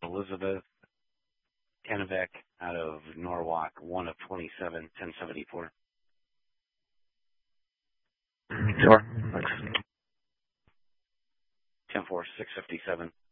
Elizabeth Kennebec out of Norwalk, 1 of 27, 1074. Sure. Thanks. 10-4, 657.